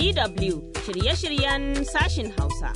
DW shirye-shiryen sashin Hausa.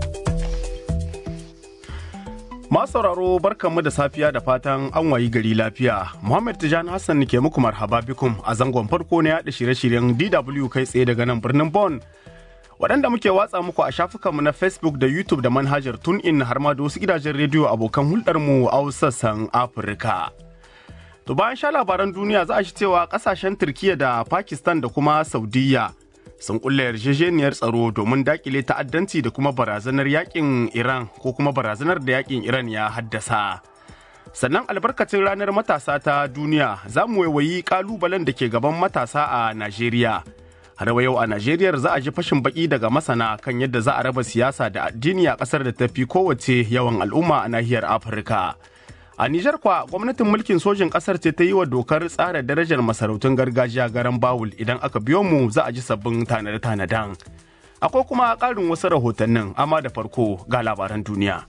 Masu sauraro barkanmu da safiya da fatan an wayi gari lafiya. Muhammad Tijani Hassan ke muku marhaba bikum a zangon farko na yaɗa shirye-shiryen DW kai tsaye daga nan birnin Bonn. Waɗanda muke watsa muku a shafukanmu na Facebook da YouTube da manhajar TuneIn har ma da wasu gidajen rediyo abokan hulɗarmu a sassan Afirka. To bayan sha labaran duniya za a shi cewa ƙasashen Turkiyya da Pakistan da kuma Saudiyya sun kulle yarjejeniyar tsaro domin dakile ta'addanci da kuma barazanar yakin Iran ko kuma barazanar da yakin Iran ya haddasa. Sannan albarkacin ranar matasa ta duniya za mu waiwayi kalubalen da ke gaban matasa a Najeriya. Har yau a Najeriya za a ji fashin baki daga masana kan yadda za a raba siyasa da addini a kasar da ta fi kowace yawan al'umma a nahiyar Afirka. A Nijar kwa gwamnatin mulkin sojin kasar ce ta yi wa dokar tsara darajar masarautun gargajiya garan bawul idan aka biyo mu za a ji sabbin tanade-tanaden. Akwai kuma ƙarin wasu rahotannin amma da farko ga labaran duniya.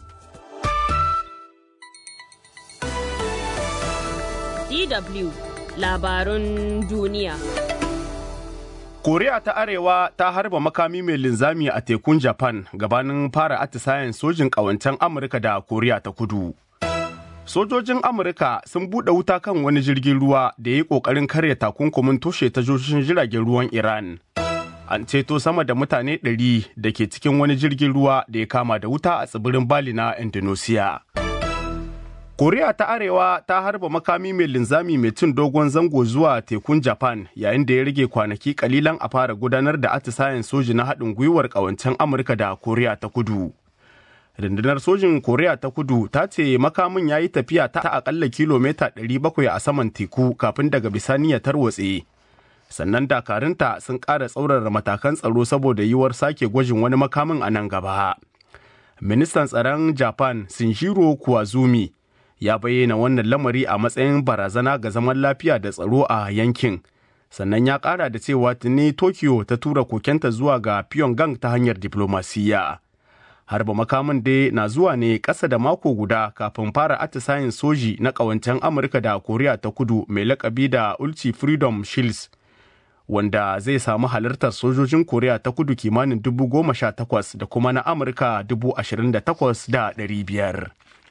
DW labarun duniya. Koriya ta Arewa ta harba makami mai linzami a tekun Japan gabanin fara atisayen sojin ƙawancen Amurka da Koriya ta Kudu. Sojojin Amurka sun buɗe wuta kan wani jirgin ruwa da ya yi ƙoƙarin karya takunkumin toshe tashoshin jiragen ruwan Iran. An ceto sama da mutane 100 da ke cikin wani jirgin ruwa da ya kama da wuta a tsibirin Bali na Indonesia. Koriya ta Arewa ta harba makami mai linzami mai cin dogon zango zuwa tekun Japan yayin da ya rage kwanaki kalilan a fara gudanar da atisayen soji na haɗin gwiwar ƙawancen Amurka da Koriya ta Kudu. Rundunar sojin Koriya ta Kudu ta ce makamin ya yi tafiya ta akalla kilomita 700 a saman teku kafin daga bisani ya tarwatse. Sannan dakarunta sun ƙara tsaurara matakan tsaro saboda yiwuwar sake gwajin wani makamin a nan gaba. Ministan tsaron Japan Shinjiro Kuwazumi ya bayyana wannan lamari a matsayin barazana ga zaman lafiya da tsaro a yankin. Sannan ya ƙara da cewa tuni Tokyo ta tura kokenta zuwa ga Pyongyang ta hanyar diplomasiyya. Harba makamin dai na zuwa ne ƙasa da mako guda kafin fara atisayen soji na ƙawancen Amurka da Koriya ta Kudu mai lakabi da Ulchi Freedom Shields, wanda zai samu halartar sojojin Koriya ta Kudu kimanin 18,000 da kuma na Amurka 28,500.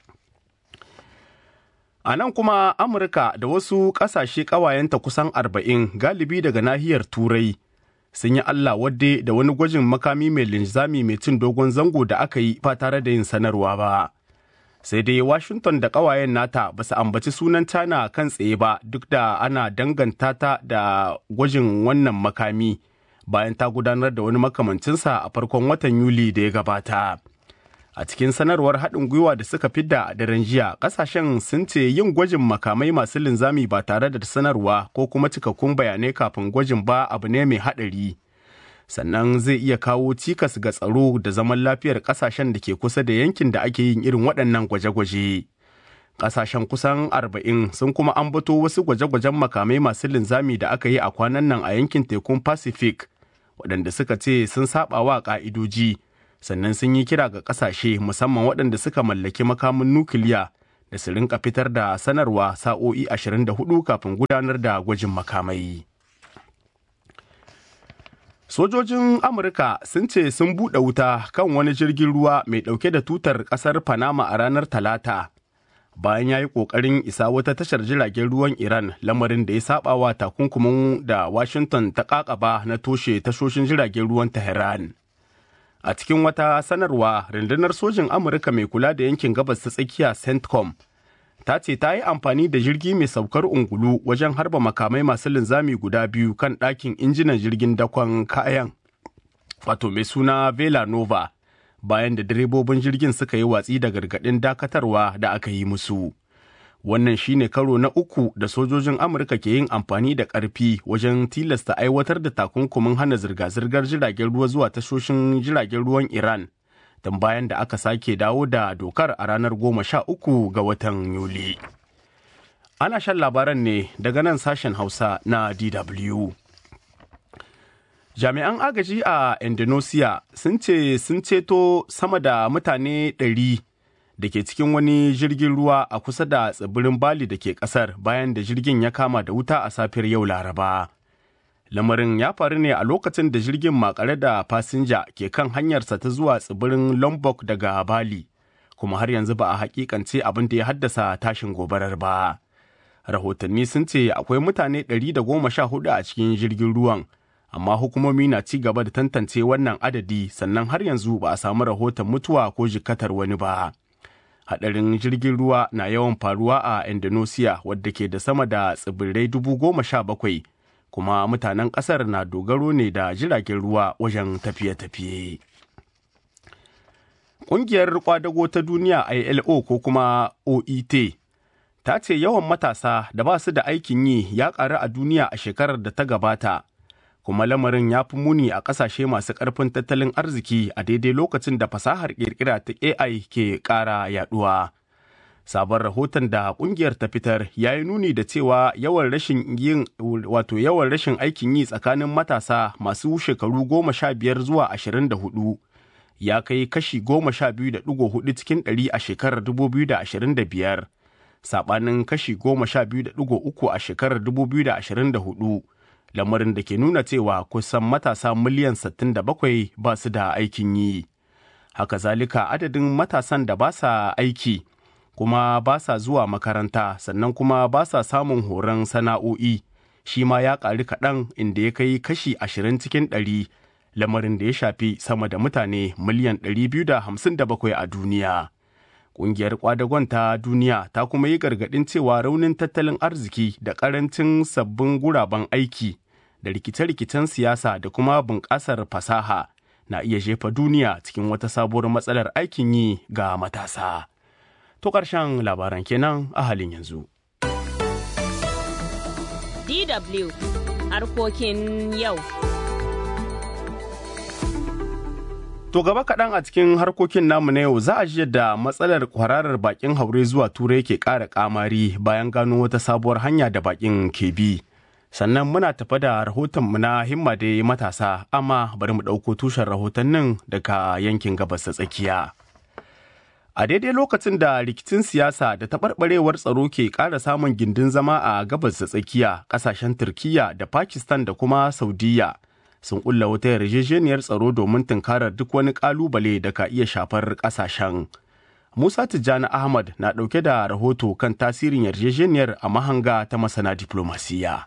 A nan kuma Amurka da wasu ƙasashe ƙawayenta kusan 40 galibi daga nahiyar Turai sun yi Allah wadde da wani gwajin makami mai linzami mai cin dogon zango da aka yi ba tare da yin sanarwa ba. Sai dai Washington da ƙawayen nata ba su ambaci sunan China kan tsaye ba duk da ana danganta ta da gwajin wannan makami bayan ta gudanar da wani makamancinsa a farkon watan Yuli da ya gabata. A cikin sanarwar haɗin gwiwa da suka fidda a daren jiya, ƙasashen sun ce yin gwajin makamai masu linzami ba tare da sanarwa ko kuma cikakkun bayanai kafin gwajin ba abu ne mai haɗari. Sannan zai iya kawo cikas ga tsaro da zaman lafiyar ƙasashen da ke kusa da yankin da ake yin irin waɗannan gwaje-gwaje. Ƙasashen kusan 40 sun kuma ambato wasu gwaje-gwajen makamai masu linzami da aka yi a kwanan nan a yankin tekun Pacific, waɗanda suka ce sun saɓa wa ƙa'idoji. Sannan sun yi kira ga ƙasashe musamman waɗanda suka mallaki makamin nukiliya da su rinka fitar da sanarwa sa'o'i 24 kafin gudanar da gwajin makamai. Sojojin Amurka sun ce sun buɗe wuta kan wani jirgin ruwa mai ɗauke da tutar ƙasar Panama a ranar Talata, bayan ya yi ƙoƙarin isa wata tashar jiragen ruwan Iran, lamarin da ya saɓa wa takunkumin da Washington ta ƙaƙaba na toshe tashoshin jiragen ruwan Tehran. A cikin wata sanarwa, rundunar sojin Amurka mai kula da yankin gabas ta tsakiya CENTCOM ta ce ta yi amfani da jirgi mai saukar ungulu wajen harba makamai masu linzami guda biyu kan ɗakin injinan jirgin dakon kayan, wato mai suna Vela Nova, bayan da direbobin jirgin suka yi watsi da gargaɗin dakatarwa da aka yi musu. Wannan shine karo na uku da sojojin Amurka ke yin amfani da ƙarfi wajen tilasta aiwatar da takunkumin hana zirga-zirgar jiragen ruwa zuwa tashoshin jiragen ruwan Iran, tun bayan da aka sake dawo da dokar a ranar 13 ga watan Yuli. Ana shan labaran ne daga nan sashen Hausa na DW. Jami'an agaji a Indonesia sun ce sun ceto sama da mutane 100 da ke cikin wani jirgin ruwa a kusa da tsibirin Bali da ke ƙasar bayan da jirgin ya kama da wuta a safiyar yau Laraba. Lamarin ya faru ne a lokacin da jirgin makare da fasinja ke kan hanyarsa ta zuwa tsibirin Lombok daga Bali, kuma har yanzu ba a hakikance abin da ya haddasa tashin gobarar ba. Rahotanni sun ce akwai mutane 114 a cikin jirgin ruwan, amma hukumomi na ci gaba da tantance wannan adadi, sannan har yanzu ba a samu rahoton mutuwa ko jikkatar wani ba. Hadarin jirgin ruwa na yawan faruwa a Indonesia, wadda ke da sama da tsibirai 17,000, kuma mutanen ƙasar na dogaro ne da jiragen ruwa wajen tafiye-tafiye. Ƙungiyar kwadago ta duniya ILO ko kuma OIT ta ce yawan matasa da ba su da aikin yi ya ƙaru a duniya a shekarar da ta gabata, kuma lamarin ya fi muni a ƙasashe masu ƙarfin tattalin arziki a daidai lokacin da fasahar ƙirƙira ta AI ke ƙara yaɗuwa. Sabon rahoton da ƙungiyar ta fitar ya yi nuni da cewa yawan rashin aikin yi tsakanin matasa masu shekaru 15 zuwa 24 ya kai kashi 12.4 cikin 100 a shekarar 2025, saɓanin kashi 12.3 a shekarar 2024. Lamarin da ke nuna cewa kusan matasa miliyan 67 ba su da aikin yi. Haka zalika adadin matasan da ba sa aiki kuma ba sa zuwa makaranta, sannan kuma ba sa samun horon sana'o'i, shi ma ya ƙari kaɗan, inda ya kai kashi 20 cikin 100, lamarin da ya shafi sama da mutane miliyan 257 a duniya. Ƙungiyar ƙwadagon ta duniya ta kuma yi gargaɗin cewa raunin tattalin arziki da ƙarancin sabbin guraben aiki da rikice-rikicen siyasa da kuma bunƙasar fasaha na iya jefa duniya cikin wata sabuwar matsalar aikin yi ga matasa. To ƙarshen labaran kenan a halin yanzu. DW harkokin yau. To gaba kaɗan a cikin harkokin namu na yau za a ji yadda matsalar kwararar bakin haure zuwa Turai ke ƙara ƙamari bayan gano wata sabuwar hanya da bakin ke bi. Sannan muna tafa da rahotonmu na himma da matasa, amma bari mu ɗauko tushen rahotannin daga yankin gabas ta tsakiya. A daidai lokacin da rikicin siyasa da taɓarɓarewar tsaro ke ƙara samun gindin zama a gabas ta tsakiya, ƙasashen Turkiyya da Pakistan da kuma Saudiyya sun ƙulla wata yarjejeniyar tsaro domin tunkarar duk wani ƙalubale da ka iya shafar ƙasashen. Musa Tijjani Ahmad na ɗauke da rahoto kan tasirin yarjejeniyar a mahanga ta masana diflomasiyya.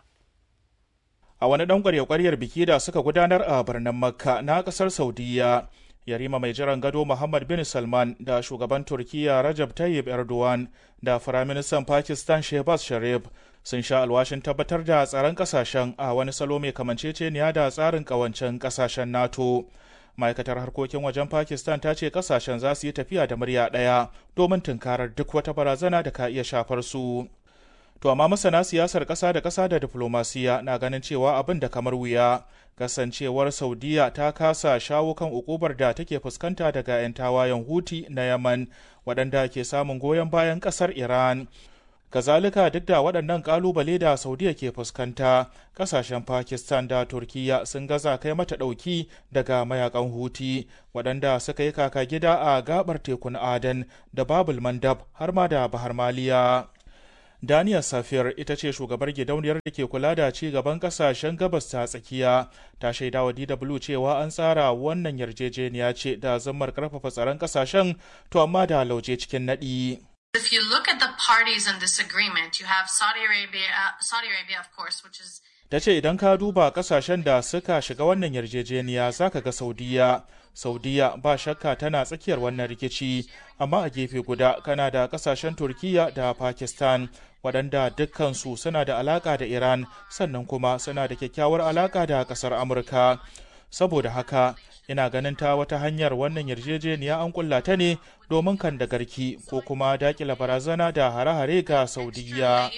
A wani ɗan ƙwarya-ƙwaryar biki da suka gudanar a birnin Makka na ƙasar Saudiyya, Yarima mai jiran gado Muhammad bin Salman da shugaban Turkiyya Rajab Tayyip Erdogan da Firaministan Pakistan Shehbaz Sharif sun sha alwashin tabbatar da tsaron kasashen a wani salo mai kamanceceniya da tsarin kawancen kasashen NATO. Ma'aikatar harkokin wajen Pakistan ta ce kasashen za su yi tafiya da murya ɗaya domin tunkarar duk wata barazana da ka iya shafar su. To amma masana siyasar ƙasa da ƙasa da diflomasiya na ganin cewa abin da kamar wuya, kasancewar Saudiya ta kasa shawo kan ukubar da take fuskanta daga 'yan tawayen Houthi na Yaman waɗanda ke samun goyon bayan ƙasar Iran. Kazalika duk da waɗannan ƙalubale da Saudiya ke fuskanta, ƙasashen Pakistan da Turkiyya sun gaza kai mata ɗauki daga mayakan Houthi waɗanda suka yi kaka gida a gabar tekun Aden da Babul Mandab har ma da Bahar Maliya. Daniya Safir ita ce shugabar gidauniyar da ke kula da ci gaban kasashen gabas ta tsakiya, ta shaida wa DW cewa an tsara wannan yarjejeniya ce da zammar karfafa tsaron kasashen, to amma da lauje cikin nadi. If you look at the parties in this agreement, you have Saudi Arabia of course, which is ta ce idan ka duba kasashen da suka shiga wannan yarjejeniya zaka ga Saudiya ba shakka tana tsakiyar wannan rikici, amma a gefe guda kana da kasashen Turkiyya da Pakistan waɗanda dukkansu suna da alaƙa da Iran, sannan kuma suna da kyakkyawar alaƙa da ƙasar Amurka. Saboda haka ina ganin ta wata hanyar wannan yarjejeniya an kulla ta ne domin kan da garki ko kuma dakila barazana da hare-hare ga Saudiya.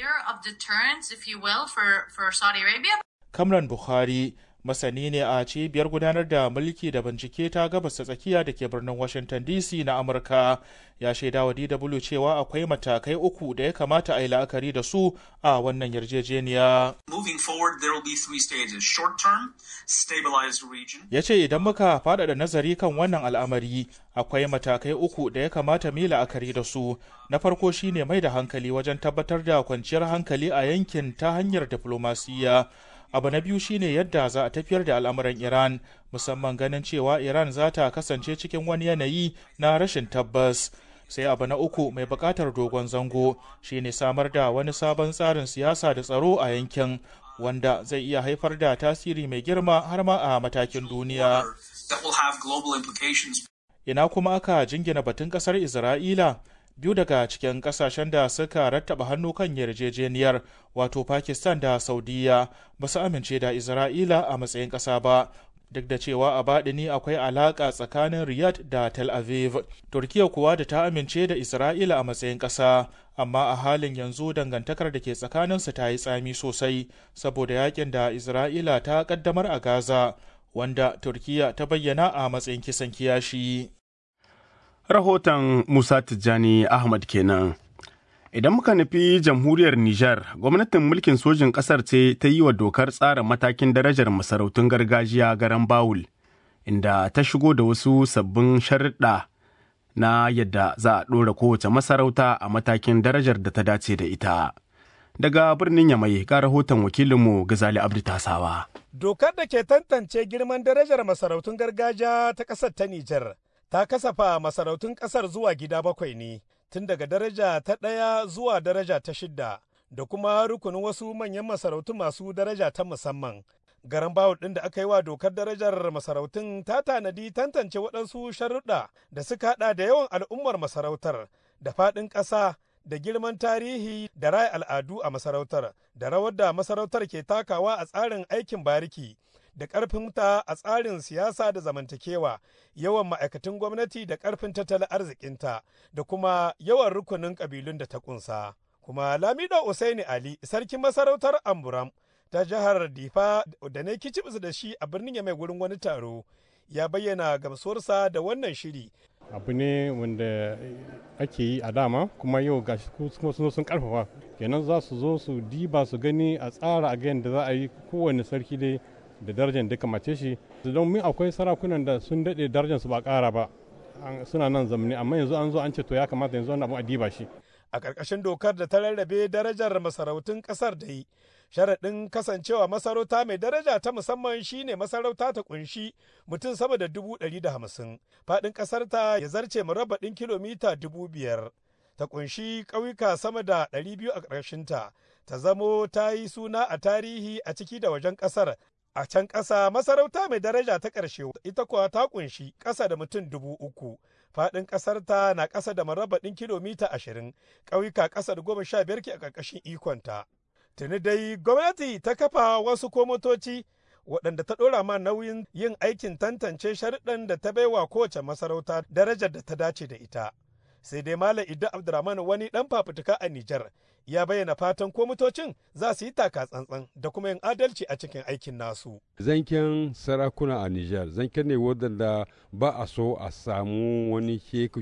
Kamran Bukhari masani ne a cibiyar gudanar da mulki da bincike ta gabas ta tsakiya da ke birnin Washington DC na Amurka, ya shaida wa DW cewa akwai matakai uku da ya kamata a yi la'akari da su a wannan yarjejeniya. Ya ce idan muka faɗaɗa nazari kan wannan al'amari, akwai matakai uku da ya kamata mu yi la'akari da su. Na farko shine mai da hankali wajen tabbatar da kwanciyar hankali a yankin ta hanyar diflomasiyya. Abu na biyu shine yadda za a tafiyar da al'amuran Iran, musamman ganin cewa Iran za ta kasance cikin wani yanayi na rashin tabbas. Sai abu na uku mai buƙatar dogon zango shine samar da wani sabon tsarin siyasa da tsaro a yankin, wanda zai iya haifar da tasiri mai girma har ma a matakin duniya. Ina kuma aka jingina batun ƙasar Isra'ila? Biyu daga cikin kasashen da suka rattaba hannu kan yarjejeniyar, wato Pakistan da Saudiya, ba su amince da Isra'ila a matsayin ƙasa ba, duk da cewa a baɗini akwai alaƙa tsakanin Riyadh da Tel Aviv. Turkiya kuwa da ta amince da Isra'ila a matsayin ƙasa, amma a halin yanzu dangantakar da ke tsakaninsu ta yi tsami sosai saboda yakin da Isra'ila ta ƙaddamar a Gaza, wanda Turkiya ta bayyana a matsayin kisan kiyashi. Rahoton Musa Tijjani Ahmad kenan. Idan muka nufi jamhuriyar Nijar, gwamnatin mulkin sojin ƙasar ce ta yi wa dokar tsara matakin darajar masarautun gargajiya garan Bawul, inda ta shigo da wasu sabbin sharuɗa na yadda za a ɗora kowace masarauta a matakin darajar da ta dace da ita. Daga birnin Yamai ga rahoton wakilinmu Gazali Abdu Tasawa. Dokar da ke tantance girman darajar masarautun gargajiya ta ƙasar ta Nijar ta kasafa masarautun ƙasar zuwa gida 7 ne, tun daga daraja ta 1 zuwa daraja ta 6, da kuma rukunin wasu manyan masarautu masu daraja ta musamman. Garan Bawul ɗin da aka yi wa dokar darajar masarautun ta tanadi tantance waɗansu sharuɗa da suka haɗa da yawan al'ummar masarautar, da faɗin ƙasa, da girman tarihi da raya al'adu a masarautar, da rawar da masarautar ke takawa a tsarin aikin bariki, da ƙarfinta a tsarin siyasa da zamantakewa, yawan ma'aikatan gwamnati da ƙarfin tattalin arzikinta, da kuma yawan rukunin ƙabilun da ta ƙunsa. Kuma Lamido Usaini Ali, sarkin masarautar Amburam ta jihar Difa da ne kicibis da shi a birnin Yamai wurin wani taro, ya bayyana gamsuwarsa da wannan shiri. Abu ne wanda ake yi a dama, kuma yau gashi kuma sun karfafa, kenan za su zo su diba su gani a tsara a ga yadda za a yi kowane sarki dai da darajar da kamace shi, domin akwai sarakunan da sun daɗe darajar su ba ƙara ba, suna nan zamani, amma yanzu an zo an ce to ya kamata yanzu wannan abu a diba shi. A ƙarƙashin dokar da ta rarrabe darajar masarautun ƙasar da yi, sharaɗin kasancewa masarauta mai daraja ta musamman shine masarauta ta kunshi mutum sama da 150,000, faɗin ƙasar ta ya zarce murabbaɗin kilomita 5,000, ta kunshi ƙauyuka sama da 200 a ƙarshinta, ta zamo ta yi suna a tarihi a ciki da wajen ƙasar. A can ƙasa masarauta mai daraja ta ƙarshe ita kuwa ta kunshi ƙasa da mutum 3,000, faɗin ƙasar ta na ƙasa da murabbaɗin kilomita 20, ƙauyuka ƙasa da 15 ke a ƙarƙashin ikonta. Tuni dai gwamnati ta kafa wasu komitoci waɗanda ta ɗora ma nauyin yin aikin tantance sharuɗan da ta baiwa kowace masarauta darajar da ta dace da ita. Sai dai Malam Idda Abdurrahman, wani ɗan fafutuka a Nijar, ya bayyana fatan komitocin za su yi taka tsantsan da kuma yin adalci a cikin aikin nasu. Zanken sarakuna a Nijar zanken ne wadanda ba a so a samu wani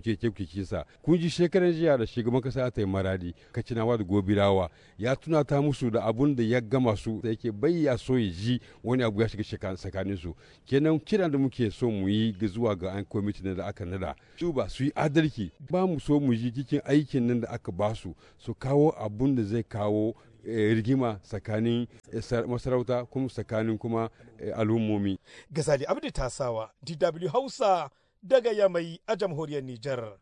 kisa. Kun ji shekaran jiya da shugaban kasa ta yi maradi, Kacinawa da Gobirawa ya tunata musu da abun da ya gama su da yake bayya so ya ji wani abu ya shiga tsakanin su. Kenan kiran da muke so mu yi zuwa ga an kwamitin da aka nada su ba su yi adalci, ba mu so mu ji cikin aikin nan da aka ba su kawo abun da zai kawo rigima tsakanin masarauta kuma tsakanin kuma al'ummomi. Gazali Abdi Tasawa, DW Hausa daga Yamai a jamhuriyar Nijar.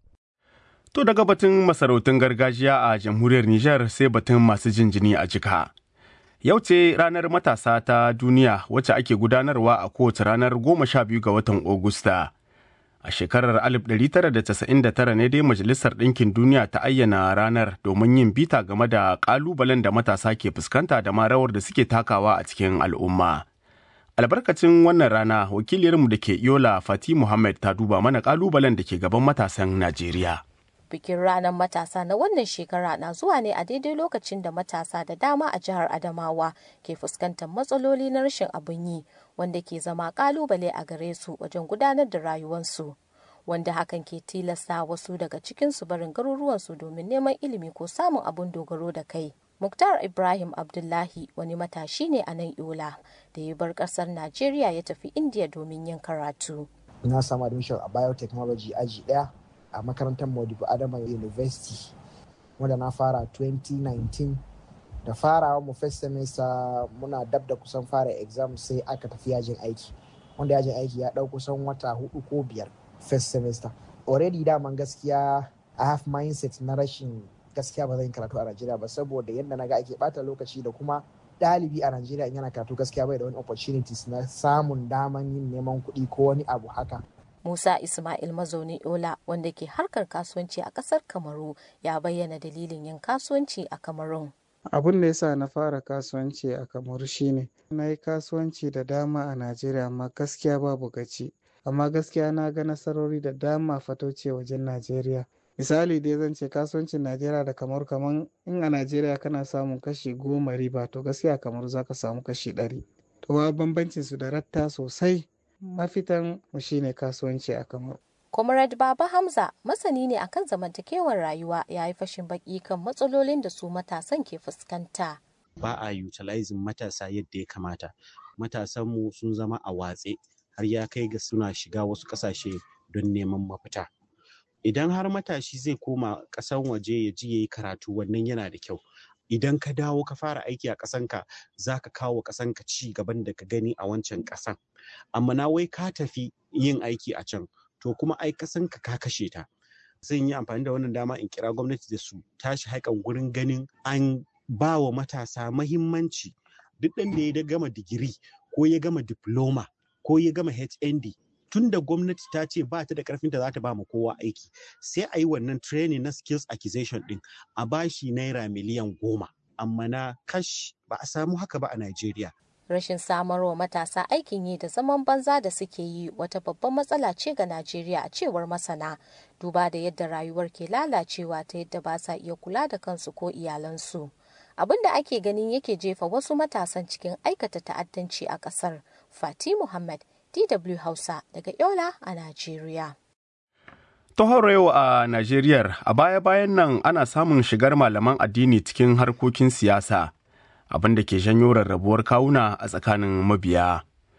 To daga batun masarautun gargajiya a jamhuriyar Nijar sai batun masu jin jini a jika. Yau ce ranar matasa ta duniya wacce ake gudanarwa a kowace ranar 12 ga watan Agusta. A shekarar 1999 ne dai Majalisar Ɗinkin Duniya ta ayyana ranar domin yin bita game da ƙalubalen da matasa ke fuskanta da ma rawar da suke takawa a cikin al'umma. Albarkacin wannan rana, wakiliyarmu da ke Yola Fati Muhammad ta duba mana ƙalubalen da ke gaban matasan Najeriya. Bikin ranar matasa na wannan shekara na zuwa ne a daidai lokacin da matasa da dama a jihar Adamawa ke fuskantar matsaloli na rashin abin yi, wanda ke zama kalubale a gare su wajen gudanar da rayuwarsu, wanda hakan ke tilasta wasu daga cikinsu barin garuruwansu domin neman ilimi ko samun abin dogaro da kai. Muktar Ibrahim Abdullahi wani matashi ne a nan Yola da ya bar kasar Najeriya ya tafi Indiya domin yin karatu. Na samu admission a biotechnology aji 1 a makarantar Modibo Adama University, wanda na fara 2019 da farawa mu first semester muna dab da kusan fara exam sai aka tafi yajin aiki, wanda yajin aiki ya ɗau kusan wata 4 ko 5 first semester. Already daman gaskiya I have mindset na rashin gaskiya ba zan karatu a Najeriya ba, saboda yadda na ga ake bata lokaci da kuma ɗalibi a Najeriya in yana karatu gaskiya bai da wani opportunities na samun daman yin neman kuɗi ko wani abu haka. Musa Ismail mazauni Yola wanda ke harkar kasuwanci a ƙasar Kamaru ya bayyana dalilin yin kasuwanci a Kamarun. Abin da yasa na fara kasuwanci a Kamaru shine na yi kasuwanci da dama a Najeriya amma gaskiya babu gaci. Amma gaskiya na ga nasarori da dama fatauce wajen Najeriya. Misali dai zan ce kasuwancin Najeriya da Kamaru, kaman in a Najeriya kana samun kashi 10 riba to gaskiya Kamaru za ka samu kashi 100. To wa bambancin su da ratta sosai. Mafitan mu shine kasuwanci a Kamaru. Comrade Baba Hamza masani ne akan zamantakewar rayuwa ya yi fashin baki kan matsalolin da su matasan ke fuskanta. Ba a utilizing matasa yadda ya kamata. Matasanmu sun zama a watse har ya kai ga suna shiga wasu ƙasashe don neman mafita. Idan har matashi zai koma ƙasan waje ya ji ya yi karatu, wannan yana da kyau. Idan ka dawo ka fara aiki a ƙasanka za ka kawo ƙasanka ci gaban da ka gani a wancan ƙasan. Amma na wai ka tafi yin aiki a can, to kuma ai ƙasanka ka kashe ta. Zan yi amfani da wannan dama in kira gwamnati da su tashi haikan gurin ganin an ba wa matasa mahimmanci. Duk ɗan da ya gama digiri ko ya gama diploma ko ya gama HND, tun da gwamnati ta ce ba ta da karfin da za ta ba mu kowa aiki, sai a yi wannan training na skills acquisition din a bashi naira miliyan 10. Amma na kash ba a samu haka ba a Najeriya. Rashin samarwa matasa aikin yi da zaman banza da suke yi wata babban matsala ce ga Najeriya a cewar masana, duba da yadda rayuwar ke lalacewa ta yadda ba sa iya kula da kansu ko iyalansu. Abin da ake ganin yake jefa wasu matasan cikin aikata ta'addanci a ƙasar. Fati Muhammad, DW Hausa daga Yola a Najeriya. Yau a Najeriya a baya-bayan nan ana samun shigar malaman addini cikin harkokin siyasa, abin da ke janyo rarrabuwar kawuna a tsakanin mabiya.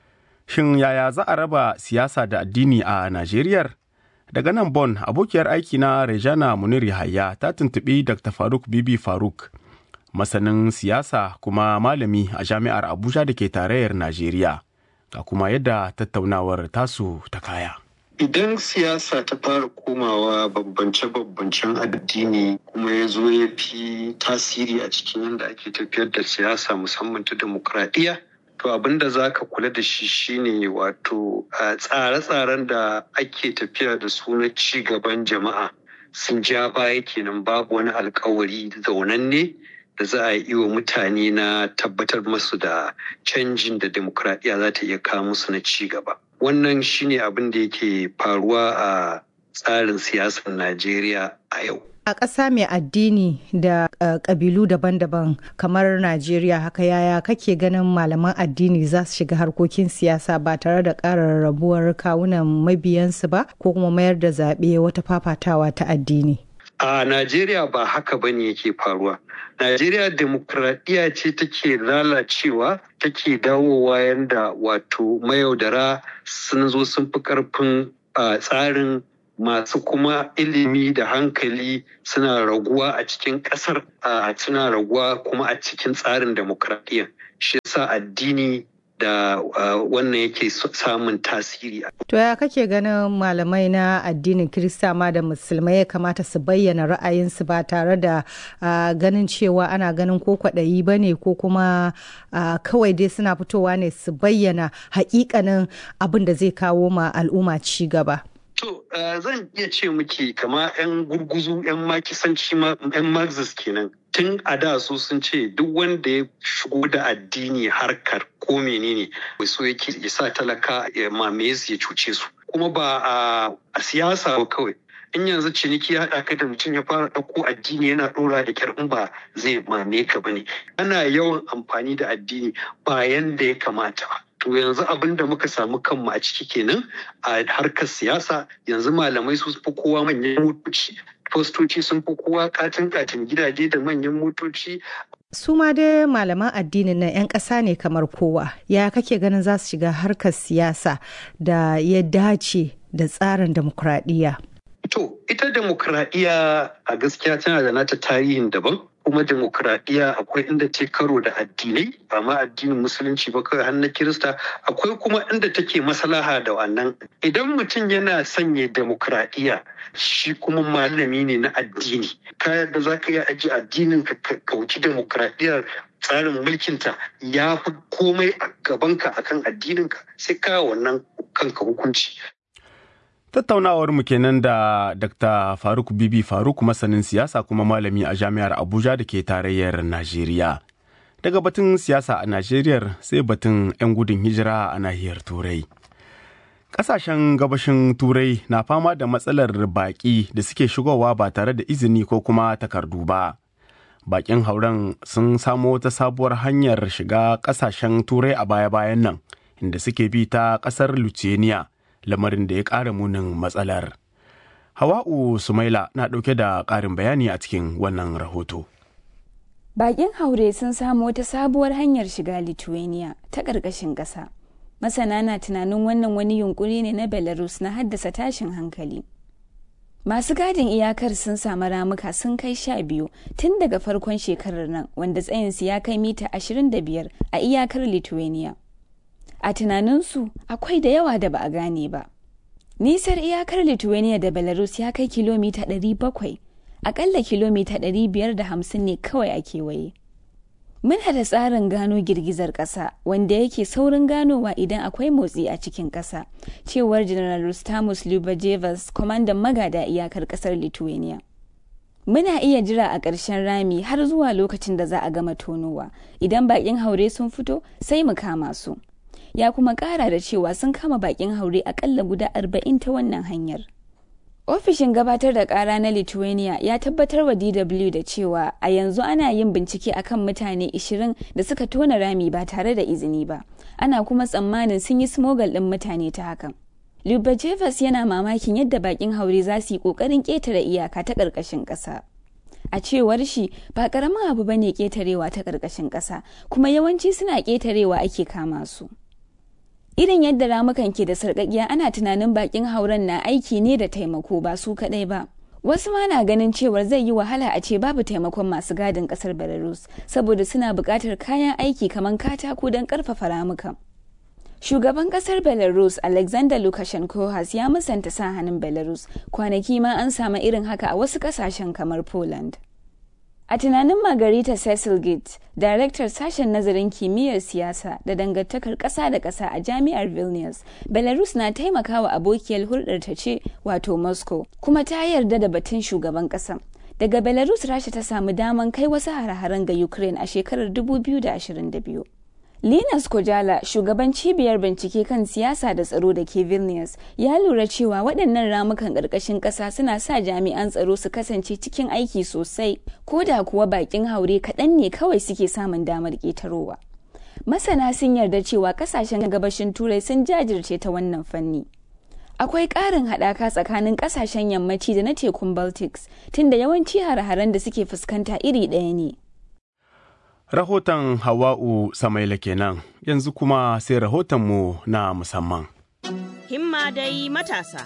Shin yaya za a raba siyasa da addini a Najeriya? Daga nan Bon, abokiyar aiki na Rejana Munir Yahaya ta tuntuɓi Dr. Faruk Bibi Faruk, masanin siyasa kuma malami a Jami'ar Abuja da ke tarayyar Najeriya. Ga kuma yadda tattaunawar tasu ta kaya. Idan siyasa ta fara komawa bambance-bambancen addini kuma ya zo ya fi tasiri a cikin yadda ake tafiyar da siyasa musamman ta demokradiyya, to abin da za ka kula da shi shine wato tsare-tsaren da ake tafiya da su na ci gaban jama'a sun ja baya kenan, babu wani alkawari zaunanne da za a yi wa mutane na tabbatar masu da canjin da demokradiyya za ta iya kawo musu na ci gaba. Wannan shine abin da yake faruwa a tsarin siyasar Najeriya a yau. A ƙasa mai addini da ƙabilu daban-daban kamar Najeriya haka, yaya kake ganin malaman addini za su shiga harkokin siyasa ba tare da ƙara rabuwar kawunan mabiyansu ba ko kuma mayar da zaɓe wata fafatawa ta addini? A Najeriya ba haka bane yake faruwa. Najeriya demokradiyya ce take lalacewa, take dawowa yanda wato mayaudara sun zo sun fi ƙarfin tsarin, masu kuma ilimi da hankali suna raguwa a cikin ƙasar, suna raguwa kuma a cikin tsarin demokradiyya. Shi yasa addini da wannan yake samun tasiri. To ya kake ganin malamai na addinin Kirista ma da Musulmai ya kamata su bayyana ra'ayinsu ba tare da ganin cewa ana ganin ko kwaɗayi ba ne ko kuma kawai dai suna fitowa ne su bayyana hakikanin abin da zai kawo ma al'umma ci gaba? To zan iya ce miki kama 'yan gurguzu, 'yan makisanci, 'yan Marxist kenan. Tun a da su sun ce duk wanda ya shigo da addini harkar ko menene so yake ya sa talaka ya mamaye su ya cuce su. Kuma ba a siyasa ba kawai. In yanzu ciniki ya haɗa ka da mutum ya fara ɗauko addini yana ɗora da kyar in ba zai mame ka ba ne. Ana yawan amfani da addini ba yanda ya kamata ba. To yanzu abin da muka samu kanmu a ciki kenan a harkar siyasa. Yanzu malamai su fi kowa manyan motoci, fostoci sun fi kowa katin gidaje da manyan motoci. Su ma dai malaman addinin nan 'yan ƙasa ne kamar kowa. Ya kake ganin za su shiga harkar siyasa da ya dace da tsarin demokuraɗiyya? To, ita demokuraɗiyya a gaskiya tana da nata tarihin daban, kuma demokradiyya akwai inda ta karo da addinai ba ma addinin musulunci ba kawai har na kirista, akwai kuma inda take maslaha da wannan. Idan mutum yana sanya demokradiyya shi kuma malami ne na addini, ka yadda za ka iya aji addinin ka kauci demokradiyyar tsarin mulkinta ya fi komai a gabanka akan addininka, sai ka wannan kanka hukunci. Tattaunawar mu kenan da Dr. Faruk Bibi Faruk, masanin siyasa kuma malami a Jami'ar Abuja da ke tarayyar Najeriya. Daga batun siyasa a Najeriya sai batun 'yan gudun hijira a nahiyar Turai. Ƙasashen gabashin Turai na fama da matsalar baƙi da suke shigowa ba tare da izini ko kuma takardu ba. Baƙin hauren sun samo wata sabuwar hanyar shiga ƙasashen Turai a baya-bayan nan, inda suke bi ta ƙasar Lithuania, lamarin da ya ƙara munin matsalar. Hawa'u Sumaila na ɗauke da ƙarin bayani a cikin wannan rahoto. Baƙin haure sun samu wata sabuwar hanyar shiga Lithuania ta ƙarƙashin ƙasa. Masana na tunanin wannan wani yunƙuri ne na Belarus na haddasa tashin hankali. Masu gadin iyakar sun samu ramuka sun kai 12 tun daga farkon shekarar nan, wanda tsayinsu ya kai mita 25 a iyakar Lithuania. A tunaninsu akwai da yawa da ba a gane ba. Nisar iyakar Lithuania da Belarus ya kai kilomita 700, akalla kilomita 550 ne kawai a kewaye. Muna da tsarin gano girgizar ƙasa wanda yake saurin ganowa idan akwai motsi a cikin ƙasa, cewar General Rustamus Lubajevas, kwamandan magada iyakar ƙasar Lithuania. Muna iya jira a ƙarshen rami har zuwa lokacin da za a gama tonowa. Idan baƙin haure sun fito, sai mu kama su. Ya kuma ƙara da cewa sun kama baƙin haure aƙalla guda 40 ta wannan hanyar. Ofishin gabatar da ƙara na Lithuania ya tabbatar wa DW da cewa a yanzu ana yin bincike akan mutane 20 da suka tona rami ba tare da izini ba. Ana kuma tsammanin sun yi smogal ɗin mutane ta hakan. Lubajevas yana mamakin yadda baƙin haure za su yi ƙoƙarin ƙetare iyaka ta ƙarƙashin ƙasa. A cewar shi, ba ƙaramin abu bane ƙetarewa ta ƙarƙashin ƙasa, kuma yawanci suna ƙetarewa ake kama su. Irin yadda ramukan ke da sarƙaƙiya, ana tunanin bakin hauren na aiki ne da taimako ba su kaɗai ba. Wasu ma na ganin cewar zai yi wahala a ce babu taimakon masu gadin ƙasar Belarus, saboda suna buƙatar kayan aiki kamar katako don ƙarfafa ramukan. Shugaban ƙasar Belarus Alexander Lukashenko ya musanta sa hannun Belarus, kwanaki ma an samu irin haka a wasu ƙasashen kamar Poland. A tunanin Margarita Cecil Gate, daraktar sashen nazarin kimiyyar siyasa da dangantakar ƙasa da ƙasa a jami'ar Vilnius, Belarus na taimakawa abokiyar hulɗar ta ce, wato Moscow, kuma ta yarda da batun shugaban ƙasa. Daga Belarus, Rasha ta samu daman kai wasu hare-haren ga Ukraine a shekarar 2022. Linus Kojala, shugaban cibiyar bincike kan siyasa da tsaro da ke Vilnius, ya lura cewa waɗannan ramukan ƙarƙashin ƙasa suna sa jami'an tsaro su kasance cikin aiki sosai, ko da kuwa baƙin haure kaɗan ne kawai suke samun damar ƙetarowa. Masana sun yarda cewa ƙasashen gabashin Turai sun jajirce ta wannan fanni. Akwai ƙarin haɗaka tsakanin ƙasashen yammaci da na tekun Baltics, tunda yawanci hare-haren da suke fuskanta iri ɗaya ne. Rahoton Hawa'u Samaila kenan, yanzu kuma sai rahotonmu na musamman. Himma dai matasa.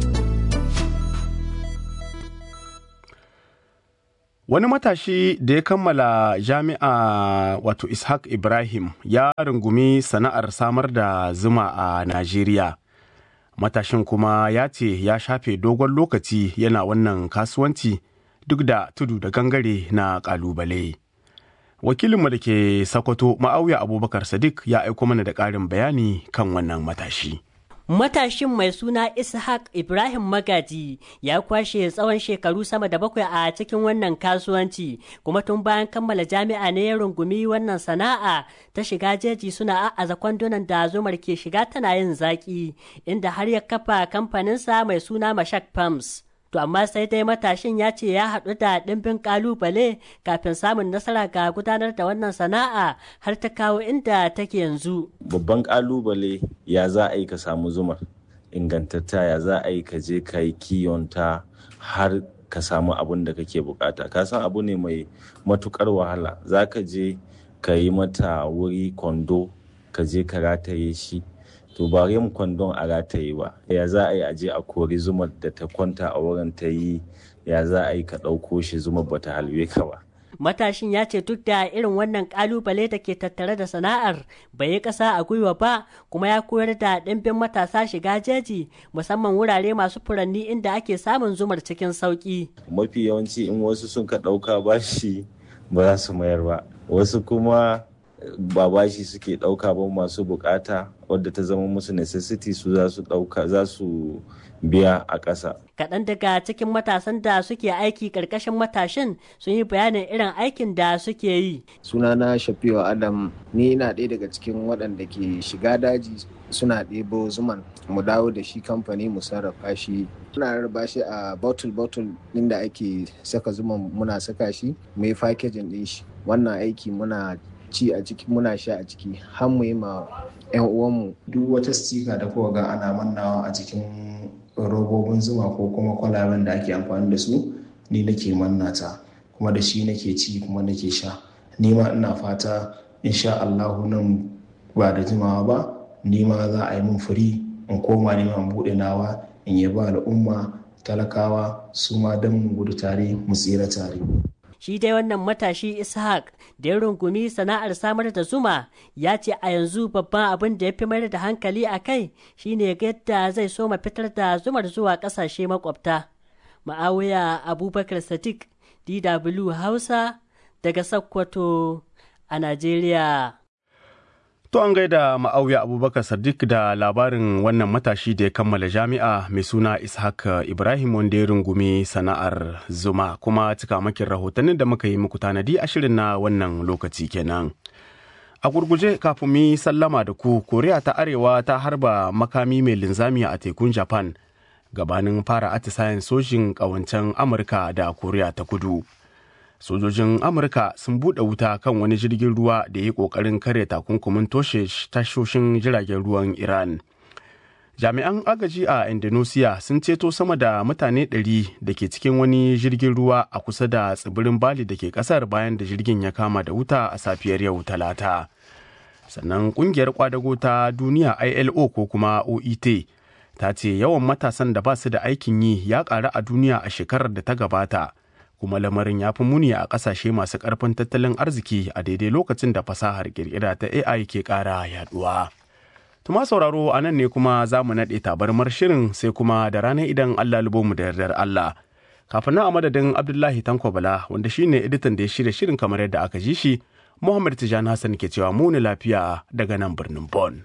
Wani matashi da ya kammala jami'a wato Ishaq Ibrahim ya rungumi sana'ar samar da zuma a Najeriya. Matashin kuma ya ce ya shafe dogon lokaci yana wannan kasuwanci duk da tudu da gangare na ƙalubale. Wakilinmu da ke Sokoto, Ma'auya Abubakar Sadiq, ya aiko mana da ƙarin bayani kan wannan matashi. Matashin mai suna Ishaq Ibrahim Magaji ya kwashe tsawon shekaru sama da 7 a cikin wannan kasuwanci, kuma tun bayan kammala jami'a ne ya rungumi wannan sana'a ta shiga jeji suna a'aza kwandunan da zumar ke shiga tana yin zaki, inda har ya kafa kamfaninsa mai suna Mashak Farms. To amma sai dai matashin ya ce ya haɗu da ɗimbin ƙalubale kafin samun nasara ga gudanar da wannan sana'a har ta kawo inda take yanzu. Babban ƙalubale ya za a yi ka samu zumar ingantatta, ya za a yi ka je ka yi kiyonta har ka samu abin da kake bukata. Ka san abu ne mai matuƙar wahala, za ka je ka yi mata wuri kwando, ka je ka rataye shi. To ba yin kwandon a rataye ba, ya za a yi aje a kori zumar da ta kwanta a wurin ta yi, ya za a yi ka ɗauko shi zumar ba ta halwe ka ba. Matashin ya ce duk da irin wannan ƙalubale da ke tattare da sana'ar bai yi ƙasa a gwiwa ba, kuma ya koyar da ɗimbin matasa shiga jeji musamman wurare masu furanni inda ake samun zumar cikin sauƙi. Mafi yawanci in wasu sun ka ɗauka bashi ba za su mayar ba, wasu kuma ba bashi suke ɗauka ba, masu bukata wadda ta zama musu necessity su za su biya a ƙasa. Kaɗan daga cikin matasan da suke aiki ƙarƙashin matashin sun yi bayanin irin aikin da suke yi. Sunana Shafi'u Adam, ni ina ɗaya daga cikin waɗanda ke shiga daji suna ɗebo zuman mu dawo da shi kamfani mu sarrafa shi. Muna rarraba shi a bottle ɗin da ake saka zuman, muna saka shi mu yi packaging ɗin shi. Wannan aiki muna ci a ciki, muna sha a ciki, har mu yi ma 'yan uwanmu. Duk wata stika da kowa ga ana mannawa a cikin robobin zuma ko kuma kwalaben da ake amfani da su, ni nake mannata kuma da shi nake ci kuma nake sha. Ni ma ina fata insha Allahu nan ba da jimawa ba ni ma za a yi min firi in koma neman buɗe nawa in yaba al'umma talakawa su ma don mu gudu tare mu tsira tare. Shi dai wannan matashi Ishaq da ya rungumi sana'ar samar da zuma ya ce a yanzu babban abin da ya fi mayar da hankali a kai shine yadda zai soma fitar da zumar zuwa ƙasashe makwabta. Ma'awiya Abubakar Sadiq, DW Hausa daga Sokoto a Najeriya. To an gaida Ma'auya Abubakar Sadiq da labarin wannan matashi da ya kammala jami'a mai suna Ishaq Ibrahim wanda ya rungumi sana'ar zuma, kuma cikamakin rahotannin da muka yi muku tanadi a shirin na wannan lokaci kenan. A gurguje kafin mu sallama da ku, Koriya ta Arewa ta harba makami mai linzami a tekun Japan gabanin fara atisayen sojin ƙawancen Amurka da Koriya ta Kudu. Sojojin Amurka sun buɗe wuta kan wani jirgin ruwa da ya yi ƙoƙarin kare takunkumin toshe tashoshin jiragen ruwan Iran. Jami'an agaji a Indonesia sun ceto sama da mutane 100 da ke cikin wani jirgin ruwa a kusa da tsibirin Bali da ke ƙasar bayan da jirgin ya kama da wuta a safiyar yau Talata. Sannan ƙungiyar kwadago ta duniya ILO ko kuma OIT ta ce yawan matasan da ba su da aikin yi ya ƙaru a duniya a shekarar da ta gabata. Kuma lamarin ya fi muni a ƙasashe masu ƙarfin tattalin arziki a daidai lokacin da fasahar ƙirƙira ta AI ke ƙara yaduwa. Tuma sauraro a nan ne kuma za mu naɗe tabarmar shirin sai kuma da ranar idan Allah lubo mu da yardar Allah. Kafin nan a madadin Abdullahi Tanko Bala wanda shine editan da ya shirya shirin kamar yadda aka ji shi, Muhammad Tijani Hassan ke cewa mu ni lafiya daga nan birnin Bonn.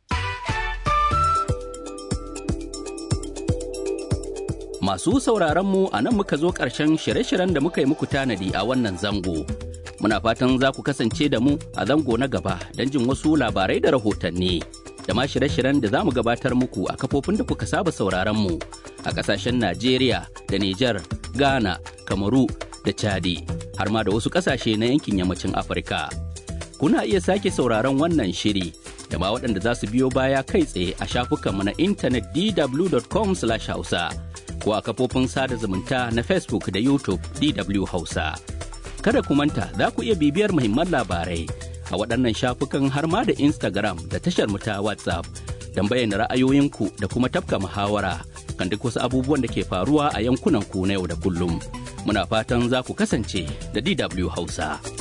Masu sauraron mu a nan muka zo ƙarshen shirye-shiryen da muka yi muku tanadi a wannan zango. Muna fatan za ku kasance da mu a zango na gaba don jin wasu labarai da rahotanni. Da ma shirye-shiryen da za mu gabatar muku a kafofin da kuka saba sauraron mu a ƙasashen Najeriya da Nijar, Ghana, Kamaru da Chadi, har ma da wasu ƙasashe na yankin yammacin Afirka. Kuna iya sake sauraron wannan shiri da ma waɗanda za su biyo baya kai tsaye a shafukanmu na intanet dw.com/hausa. ko a kafofin sada zumunta na Facebook da YouTube DW Hausa. Kada ku manta za ku iya bibiyar muhimman labarai a waɗannan shafukan har ma da Instagram da tashar mu ta WhatsApp don bayyana ra'ayoyinku da kuma tafka muhawara kan duk wasu abubuwan da ke faruwa a yankunan ku na yau da kullum. Muna fatan za ku kasance da DW Hausa.